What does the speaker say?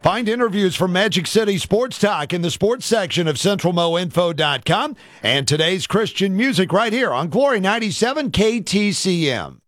Find interviews from Magic City Sports Talk in the sports section of CentralMoInfo.com and today's Christian music right here on Glory 97 KTCM.